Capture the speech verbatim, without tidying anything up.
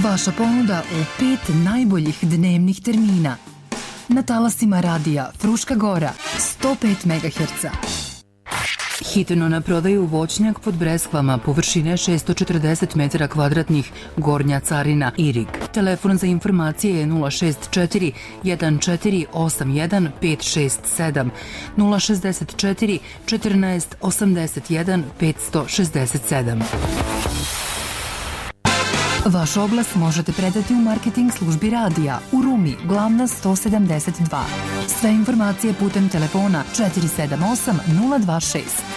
Vaša ponuda u pet najboljih dnevnih termina. Na talasima radija Fruška Gora, sto pet megaherca. Hitno na prodaju voćnjak pod Breskvama, površine šessto četrdeset metara kvadratnih, Gornja Carina, Irig. Telefon za informacije je nula šest četiri jedan četiri osam jedan pet šest sedam, nula šest četiri četrnaest osamdeset jedan petsto šezdeset sedam. Vaš oglas možete predati u marketing službi radija u Rumi, Glavna sto sedamdeset dva. Sve informacije putem telefona četiri sedam osam nula dva šest.